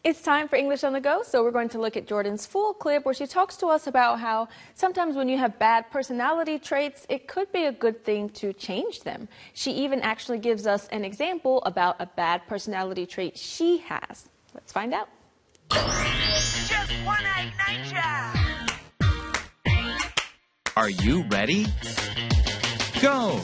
It's time for English on the Go, so we're going to look at Jordan's full clip where she talks to us about how sometimes when you have bad personality traits, it could be a good thing to change them. She even actually gives us an example about a bad personality trait she has. Let's find out. Just one egg ninja! Are you ready? Go!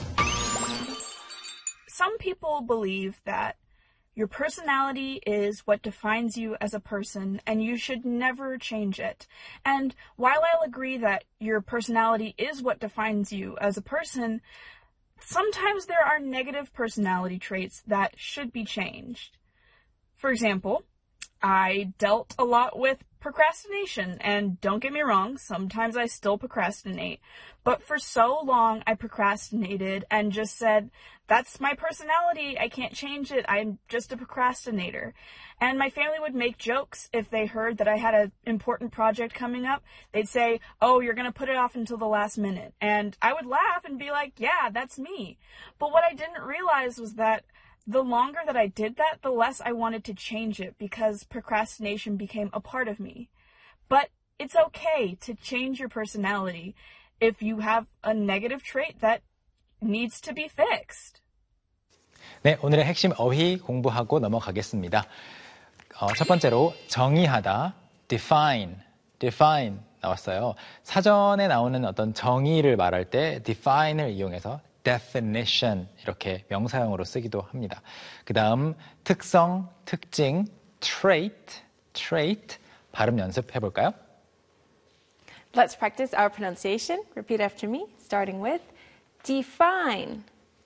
Some people believe that your personality is what defines you as a person, and you should never change it. And while I'll agree that your personality is what defines you as a person, sometimes there are negative personality traits that should be changed. For example, I dealt a lot with procrastination, and don't get me wrong, sometimes I still procrastinate. But for so long, I procrastinated and just said, that's my personality, I can't change it, I'm just a procrastinator. And my family would make jokes if they heard that I had an important project coming up. They'd say, oh, you're going to put it off until the last minute. And I would laugh and be like, yeah, that's me. But what I didn't realize was that the longer that I did that, the less I wanted to change it because procrastination became a part of me. But it's okay to change your personality if you have a negative trait that needs to be fixed. 네, 오늘의 핵심 어휘 공부하고 넘어가겠습니다. 첫 번째로 정의하다, define 나왔어요. 사전에 나오는 어떤 정의를 말할 때 define을 이용해서 definition 이렇게 명사형으로 쓰기도 합니다. 그 다음 특성, 특징, trait 발음 연습해 볼까요? Let's practice our pronunciation. Repeat after me, starting with define.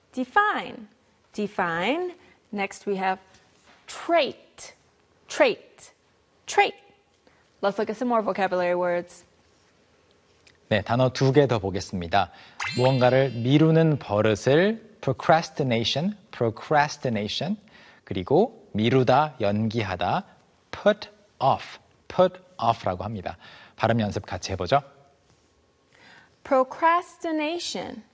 Next we have trait. Let's look at some more vocabulary words. 네, 단어 2개 더 보겠습니다. 무언가를 미루는 버릇을 procrastination, 그리고 미루다, 연기하다, put off라고 합니다. 발음 연습 같이 해보죠. Procrastination.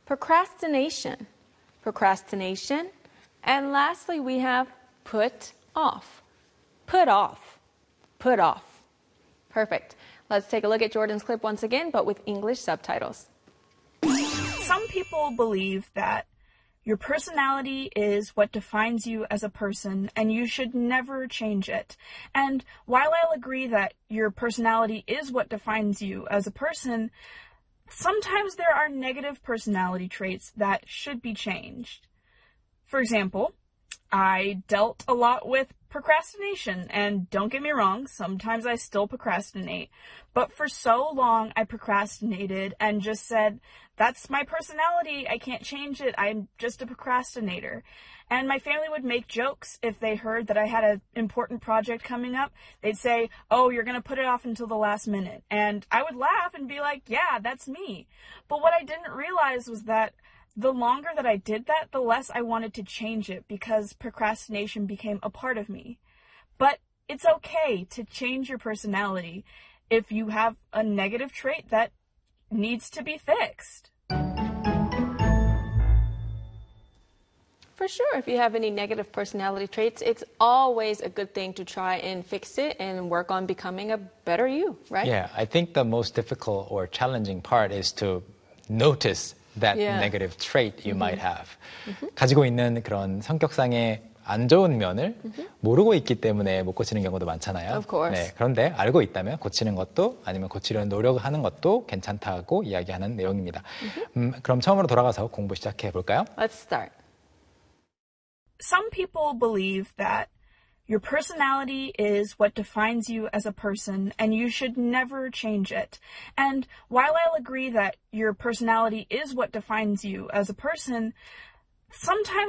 And lastly, we have put off. Perfect. Let's take a look at Jordan's clip once again, but with English subtitles. Some people believe that your personality is what defines you as a person, and you should never change it. And while I'll agree that your personality is what defines you as a person, sometimes there are negative personality traits that should be changed. For example, I dealt a lot with procrastination, and don't get me wrong, sometimes I still procrastinate. But for so long, I procrastinated and just said, that's my personality, I can't change it, I'm just a procrastinator. And my family would make jokes if they heard that I had an important project coming up. They'd say, oh, you're going to put it off until the last minute. And I would laugh and be like, yeah, that's me. But what I didn't realize was that the longer that I did that, the less I wanted to change it because procrastination became a part of me. But it's okay to change your personality if you have a negative trait that needs to be fixed. For sure, if you have any negative personality traits, it's always a good thing to try and fix it and work on becoming a better you, right? Yeah, I think the most difficult or challenging part is to notice that negative trait you might have. 가지고 있는 그런 성격상의 안 좋은 면을 모르고 있기 때문에 못 고치는 경우도 많잖아요. Of course. 네, 그런데 알고 있다면 고치는 것도 아니면 고치려는 노력하는 것도 괜찮다고 이야기하는 내용입니다. 그럼 처음으로 돌아가서 공부 시작해 볼까요? Let's start. Some people believe that your personality is what defines you as a person, and you should never change it. And while I'll agree that your personality is what defines you as a person, sometimes